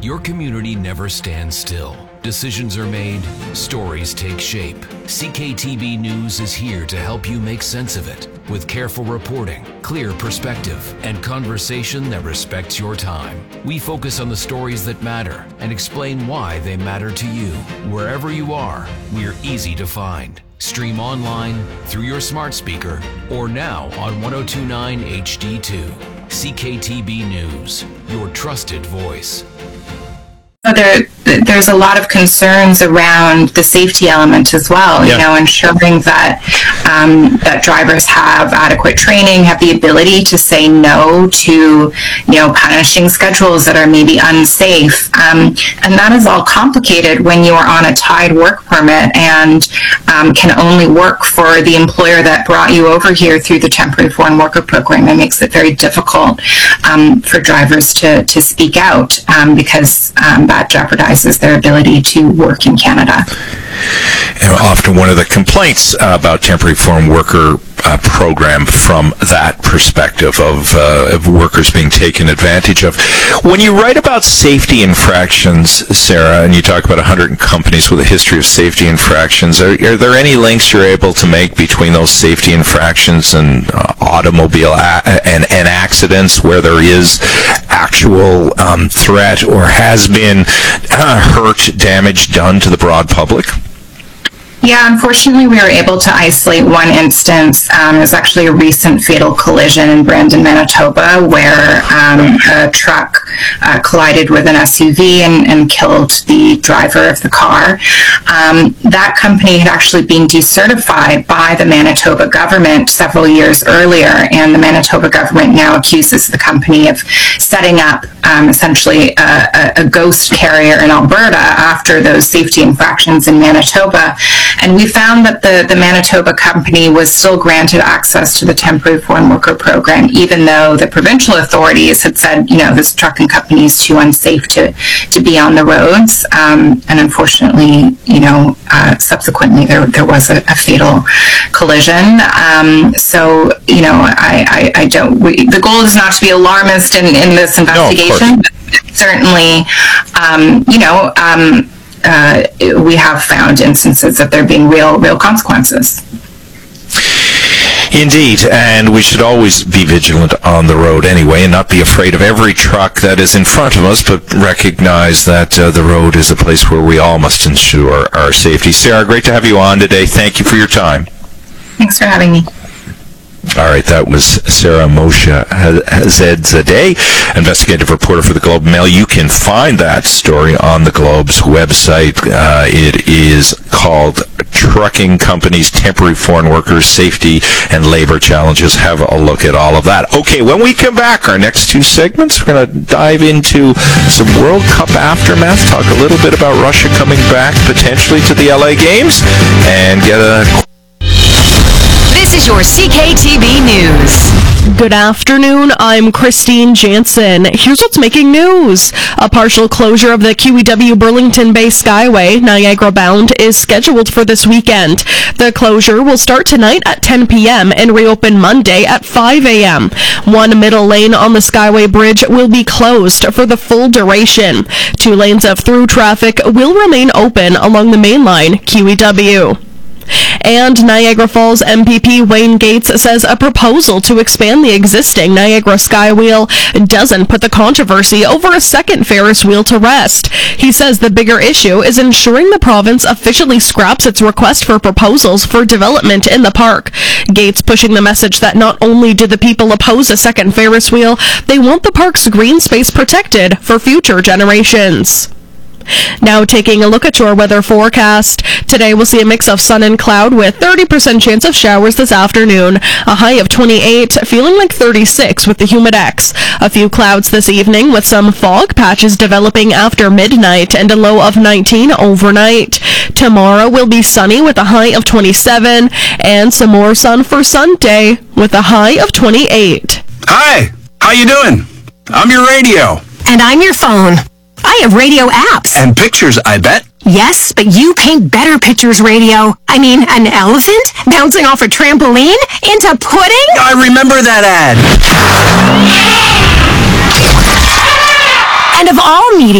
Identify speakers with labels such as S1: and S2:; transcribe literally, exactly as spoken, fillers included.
S1: Your community never stands still. Decisions are made, stories take shape. C K T B News is here to help you make sense of it with careful reporting, clear perspective, and conversation that respects your time. We focus on the stories that matter and explain why they matter to you. Wherever you are, we're easy to find. Stream online, through your smart speaker, or now on ten twenty-nine H D two. C K T B News, your trusted voice.
S2: There, there's a lot of concerns around the safety element as well,
S3: yeah.
S2: you know, ensuring that um, that drivers have adequate training, have the ability to say no to, you know, punishing schedules that are maybe unsafe. Um, and that is all complicated when you are on a tied work permit and um, can only work for the employer that brought you over here through the temporary foreign worker program. It makes it very difficult um, for drivers to, to speak out um, because um, that jeopardizes their ability to work in Canada.
S3: And often one of the complaints uh, about temporary foreign worker uh, program from that perspective of, uh, of workers being taken advantage of. When you write about safety infractions, Sarah, and you talk about one hundred companies with a history of safety infractions, are, are there any links you're able to make between those safety infractions and uh, automobile a- and, and accidents where there is actual um, threat or has been uh, hurt, damage done to the broad public?
S2: Yeah, unfortunately, we were able to isolate one instance. Um, it was actually a recent fatal collision in Brandon, Manitoba, where um, a truck uh, collided with an S U V and, and killed the driver of the car. Um, that company had actually been decertified by the Manitoba government several years earlier, and the Manitoba government now accuses the company of setting up um, essentially a, a, a ghost carrier in Alberta after those safety infractions in Manitoba. And we found that the, the Manitoba company was still granted access to the temporary foreign worker program, even though the provincial authorities had said, you know, this trucking company is too unsafe to, to be on the roads. Um, and unfortunately, you know, uh, subsequently there there was a, a fatal collision. Um, so, you know, I, I, I don't, we, the goal is not to be alarmist in, in this investigation,
S3: no,
S2: but certainly, um, you know, um, Uh, we have found instances of there being real, real consequences.
S3: Indeed, and we should always be vigilant on the road anyway and not be afraid of every truck that is in front of us, but recognize that uh, the road is a place where we all must ensure our safety. Sarah, great to have you on today. Thank you for your time.
S2: Thanks for having me.
S3: All right, that was Sarah Moshe Zedzadeh, investigative reporter for the Globe and Mail. You can find that story on the Globe's website. Uh, it is called Trucking Companies, Temporary Foreign Workers, Safety and Labor Challenges. Have a look at all of that. Okay, when we come back, our next two segments, we're going to dive into some World Cup aftermath, talk a little bit about Russia coming back potentially to the L A Games, and get a...
S4: This is your C K T B News.
S5: Good afternoon, I'm Christine Jansen. Here's what's making news. A partial closure of the Q E W Burlington Bay Skyway, Niagara bound, is scheduled for this weekend. The closure will start tonight at ten p.m. and reopen Monday at five a.m. One middle lane on the Skyway Bridge will be closed for the full duration. Two lanes of through traffic will remain open along the main line, Q E W. And Niagara Falls M P P Wayne Gates says a proposal to expand the existing Niagara Skywheel doesn't put the controversy over a second Ferris wheel to rest. He says the bigger issue is ensuring the province officially scraps its request for proposals for development in the park. Gates pushing the message that not only do the people oppose a second Ferris wheel, they want the park's green space protected for future generations. Now taking a look at your weather forecast. Today we'll see a mix of sun and cloud with thirty percent chance of showers this afternoon. A high of twenty-eight, feeling like thirty-six with the humidex. A few clouds this evening with some fog patches developing after midnight and a low of nineteen overnight. Tomorrow will be sunny with a high of twenty-seven and some more sun for Sunday with a high of twenty-eight.
S6: Hi, how you doing? I'm your radio.
S4: And I'm your phone. I have radio apps.
S6: And pictures, I bet.
S4: Yes, but you paint better pictures, radio. I mean, an elephant bouncing off a trampoline into pudding?
S6: I remember that ad.
S4: And of all media,